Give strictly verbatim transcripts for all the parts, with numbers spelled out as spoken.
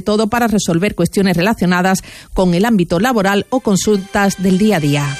todo para resolver cuestiones relacionadas con el ámbito laboral o consultas del día a día.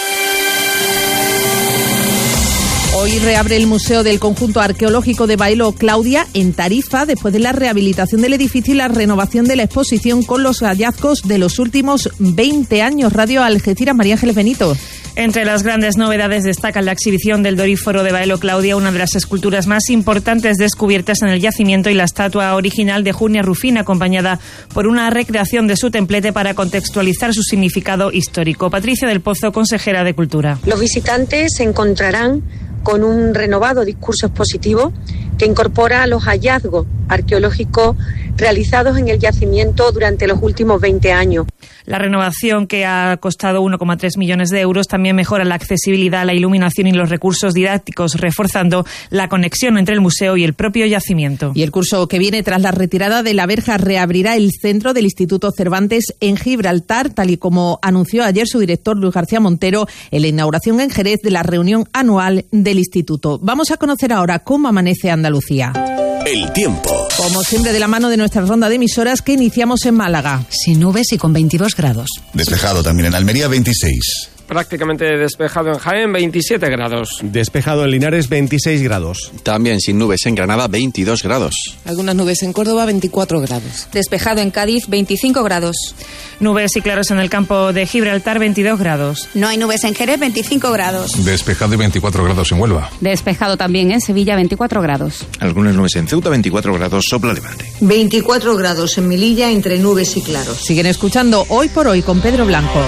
Hoy reabre el Museo del Conjunto Arqueológico de Baelo Claudia en Tarifa, después de la rehabilitación del edificio y la renovación de la exposición con los hallazgos de los últimos veinte años. Radio Algeciras, María Ángeles Benito. Entre las grandes novedades destacan la exhibición del Doríforo de Baelo Claudia, una de las esculturas más importantes descubiertas en el yacimiento, y la estatua original de Junia Rufín, acompañada por una recreación de su templete para contextualizar su significado histórico. Patricia del Pozo, consejera de Cultura. Los visitantes se encontrarán con un renovado discurso expositivo que incorpora los hallazgos arqueológicos realizados en el yacimiento durante los últimos veinte años. La renovación, que ha costado uno coma tres millones de euros, también mejora la accesibilidad, la iluminación y los recursos didácticos, reforzando la conexión entre el museo y el propio yacimiento. Y el curso que viene tras la retirada de la verja reabrirá el centro del Instituto Cervantes en Gibraltar, tal y como anunció ayer su director Luis García Montero en la inauguración en Jerez de la reunión anual del instituto. Vamos a conocer ahora cómo amanece Andalucía. El tiempo. Como siempre, de la mano de nuestra ronda de emisoras, que iniciamos en Málaga. Sin nubes y con veintidós grados. Despejado también en Almería, veintiséis. Prácticamente despejado en Jaén, veintisiete grados. Despejado en Linares, veintiséis grados. También sin nubes en Granada, veintidós grados. Algunas nubes en Córdoba, veinticuatro grados. Despejado en Cádiz, veinticinco grados. Nubes y claros en el campo de Gibraltar, veintidós grados. No hay nubes en Jerez, veinticinco grados. Despejado y veinticuatro grados en Huelva. Despejado también en Sevilla, veinticuatro grados. Algunas nubes en Ceuta, veinticuatro grados, sopla levante. veinticuatro grados en Melilla, entre nubes y claros. Siguen escuchando Hoy por Hoy con Pedro Blanco.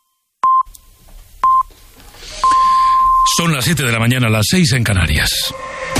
Son las siete de la mañana, las seis en Canarias.